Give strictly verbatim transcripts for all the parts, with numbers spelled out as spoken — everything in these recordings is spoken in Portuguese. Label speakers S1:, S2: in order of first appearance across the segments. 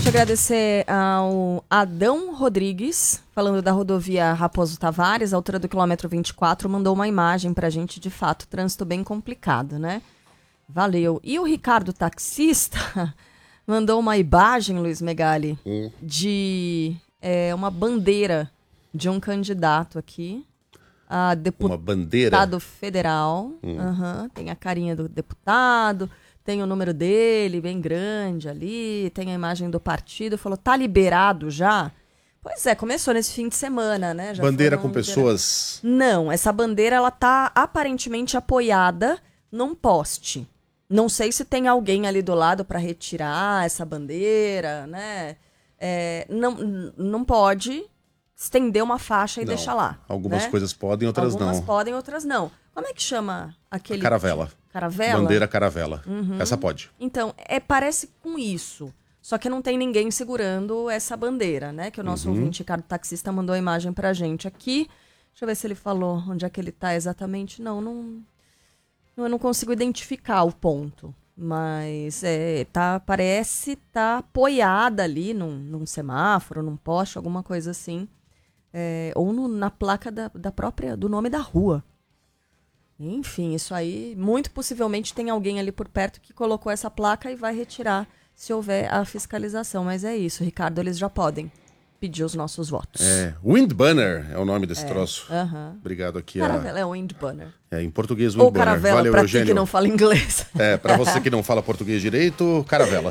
S1: Deixa eu agradecer ao Adão Rodrigues, falando da rodovia Raposo Tavares, altura do quilômetro vinte e quatro, mandou uma imagem pra gente, de fato, trânsito bem complicado, né? Valeu. E o Ricardo Taxista mandou uma imagem, Luiz Megali, hum. de é, uma bandeira de um candidato aqui, a deputado uma bandeira? federal, hum. uhum, tem a carinha do deputado, tem o número dele bem grande ali, tem a imagem do partido, falou, tá liberado já? Pois é, começou nesse fim de semana, né? Já
S2: bandeira com pessoas...
S1: Não, essa bandeira, ela tá aparentemente apoiada num poste. Não sei se tem alguém ali do lado para retirar essa bandeira, né? É, não, não pode estender uma faixa e
S2: não.
S1: deixar lá.
S2: Algumas
S1: né?
S2: coisas podem, outras
S1: Algumas
S2: não.
S1: Algumas podem, outras não. Como é que chama aquele...
S2: Caravela.
S1: Caravela?
S2: Bandeira caravela.
S1: Uhum.
S2: Essa pode.
S1: Então, é, parece com isso. Só que não tem ninguém segurando essa bandeira, né? Que o nosso uhum. ouvinte, Ricardo Taxista, mandou a imagem pra gente aqui. Deixa eu ver se ele falou onde é que ele tá exatamente. Não, não... Eu não consigo identificar o ponto. Mas é, tá, parece tá apoiada ali num, num semáforo, num poste, alguma coisa assim. É, ou no, na placa da, da própria, do nome da rua. Enfim, isso aí, muito possivelmente tem alguém ali por perto que colocou essa placa e vai retirar se houver a fiscalização. Mas é isso, Ricardo, eles já podem pedir os nossos votos.
S2: É, Windbanner é o nome desse
S1: é,
S2: troço.
S1: Uh-huh.
S2: Obrigado aqui.
S1: Caravela
S2: a...
S1: é Windbanner.
S2: É, em português, Windbanner.
S1: Ou caravela,
S2: Valeu,
S1: pra
S2: Eugênio.
S1: ti que não fala inglês.
S2: É, pra você que não fala português direito, caravela.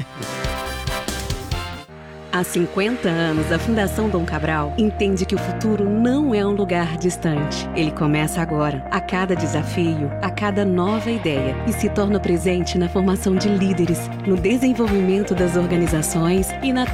S3: Há cinquenta anos, a Fundação Dom Cabral entende que o futuro não é um lugar distante. Ele começa agora, a cada desafio, a cada nova ideia, e se torna presente na formação de líderes, no desenvolvimento das organizações e na